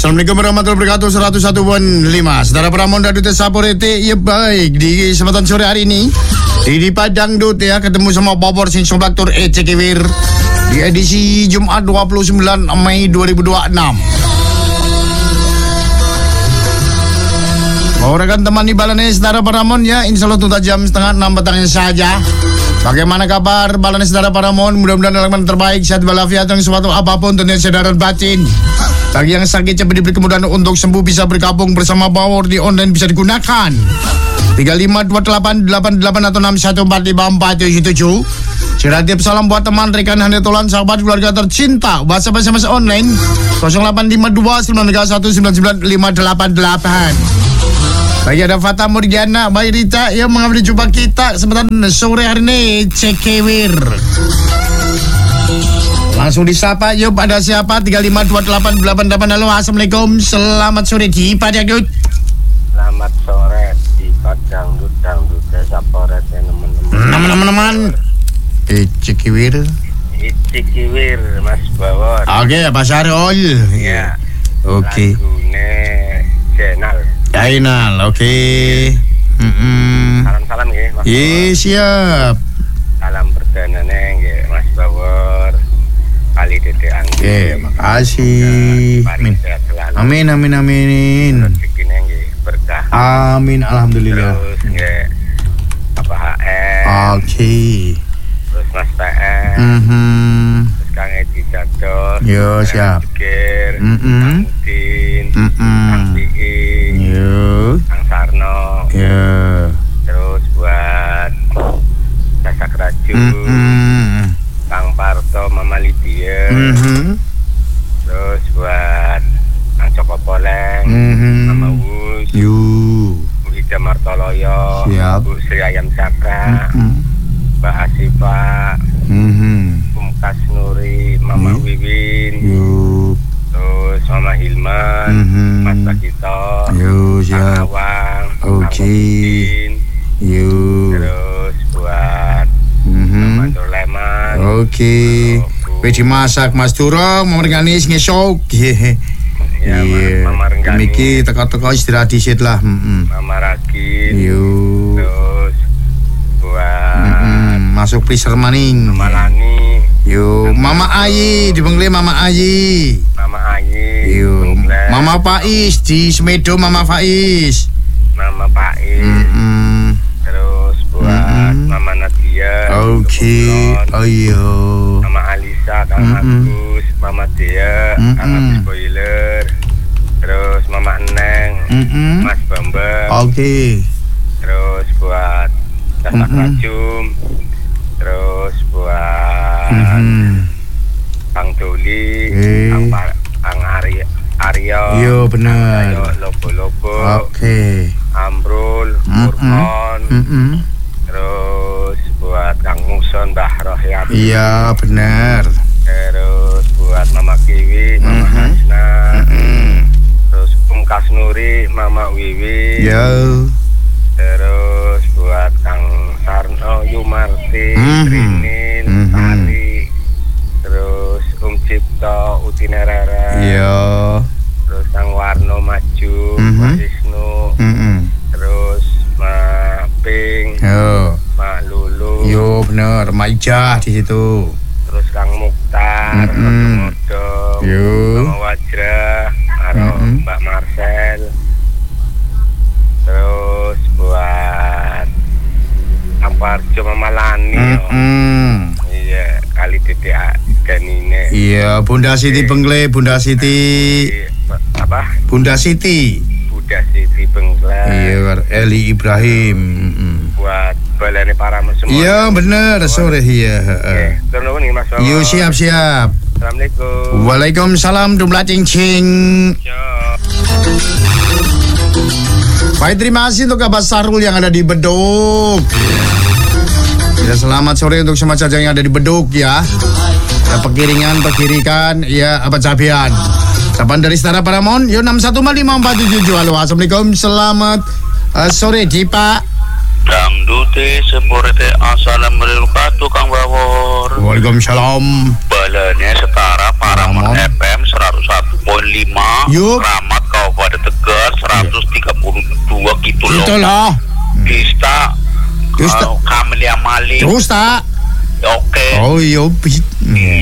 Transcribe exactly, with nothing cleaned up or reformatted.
Assalamualaikum warahmatullahi wabarakatuh. seratus satu koma lima Saudara Pramon dan Duta Saporete. Ya baik, di kesempatan sore hari ini di Padang Dut ya, ketemu sama Popor Sing Soblaktur Ece Kiwir di edisi Jumat dua puluh sembilan Mei dua ribu dua puluh enam. Mau rekan teman di Balane Saudara Paramon ya, insya Allah tuntas jam setengah enam petangnya saja. Bagaimana kabar Balane Saudara Paramon? Mudah-mudahan dalam terbaik, sehat walafiat dan sesuatu apapun tentunya sadar batin. Bagi yang sakit cepat diberi kemudahan untuk sembuh, bisa bergabung bersama Power di online bisa digunakan. tiga lima dua delapan delapan delapan atau enam satu empat lima empat tujuh tujuh. Siratip salam buat teman, rekan, handetolan, sahabat, keluarga tercinta. WhatsApp S M S online nol delapan lima dua sembilan tiga satu sembilan sembilan lima delapan delapan. Bagi ada Fata Morgiana, Mbak Rita yang mengambil jumpa kita kesempatan sore hari ini Cekewir. Langsung disapa, yuk ada siapa? tiga lima dua delapan delapan delapan. Halo, assalamualaikum, selamat sore di Padang Dut. Selamat sore di Padang Dut, Dangdut Desa Poret ya teman-teman. Teman-teman, eh Cekewir. Cekewir, Mas Bawor. Oke, Pak Syarul. Ya. Oke. Lagune channel. Jainal, oke. Okay. Mm-mm. Salam-salam ya, Mas. Iya, siap. Salam perdana nggih, Mas Bawor. Kali Dede Anggi. Oke, makasih. Amin. Amin, amin, amin. Rezekinya nggih berkah. Amin, alhamdulillah. Terus nggih Bapak H M. Oke. Terus Mas P M. Mhm. Terus Kang Edi Dados. Yo, siap. Pikir. Mm-mm. Kang Udin. Mm-mm. Kang Piing. Yo. Kang Sarno. Yo. Terus buat Sasak Raju. Mm-mm. Kang Parto, Mama Lydia. Mhm. Terus buat Kang Joko Poleng. Mhm. Mama Wus. Yo. Bu Ida Martoloyo. Siap. Bu Sri Ayam Cakra. Mhm. Mbak Asifa. Mhm. Pumkas Nuri. Mama Yo. Wiwin. Yo. Terus Mama Hilman. Mhm. Mas Bagito. Yo, Kang siap. Awang. Oke. Kang Udin. Yo. Terus buat Mhm. Mama Turleman. Oke. Wis dimasak Mas Durung, mau renganis ngesok. Ya, Iya. Mama Renggani. Miki teko-teko istirahat disit lah. Heeh. Mama Ragin. Yo. Terus buat Mm-mm. Masuk freezer maning. Mama Lani. Yo, Mama Ayi dibengle Mama Ayi. Mama Ayi. Yo, Bengkles. Mama Faiz di Semedo Mama Faiz. Mama Pais. Mm-mm. Terus buat Mm-mm. Mama Nadia. Oke. Kebetulan. Oh iya. Mama Alisa, Kang Mm-mm. Agus, Mama Dea, Mm-mm. Kang Agus Boiler. Terus Mama Eneng, Mm-mm. Mas Bambang. Oke. Terus buat Sasak Mm-mm. Rajum. Terus buat Mhm. Kang Doli, Eh. Kang, Par- Kang Arya, Aryo, Yo, bener. Ayo Lobo-Lobo, Oke. Amrul, Mm-mm. Murkon. Mm-mm. Terus buat Kang Muson, Mbah Rohyati. Iya, benar. Terus buat Mama Kiwi, Mama Mhm. Hasna. Mm-mm. Terus Pungkas Nuri, Mama Wiwi. Yo. Terus buat Kang Sarno, Yumarti, Mhm. Trinil, Mhm. Tari. Terus Um Cipto, Utinerere. Yo. Terus Kang Warno Maju, Mhm. Mas Wisnu. Mm-mm. Terus Ma Ping, Yo. Ma Lulu. Yo, benar. Maijah di situ. Terus Kang Mukhtar, Mhm. Odong-odong. Yo. Mama Wajrah, karo Mhm. Mbak Marcel. Terus buat Kang Parjo, Mama Lani. yo. Mm-mm. Iya, kali Dede Ganine. Iya, Bunda Siti Bengle, Bunda Siti. Apa? Bunda Siti. Buddha Siti Bengkles. Iya, Eli Ibrahim. Mm-mm. Buat balane para semua. Iya, benar. Sore iya. Oke, heeh. turun nih Mas. Wawan. Yo, siap-siap. Assalamualaikum. Waalaikumsalam, dumlah cing-cing. Yo. Baik, terima kasih untuk Abah Sarul yang ada di Beduk. Ya, selamat sore untuk semua saja yang ada di Beduk ya. Ya, pekiringan, pekirikan, ya apa cabian. Saban dari Setara Paramon, yo enam satu lima empat tujuh tujuh. Halo, assalamualaikum, selamat uh, sore Ji Pak. Dangdute Saporete, assalamualaikum Kang Bawor. Waalaikumsalam. Balanya Setara Paramon Paramon. F M seratus satu koma lima. Yup. Keramat Kabupaten Tegal seratus tiga puluh dua gitu loh. Itu loh. Dista Terus tak? uh, Kamelia Malik. Terus tak? Oke. Oh iya.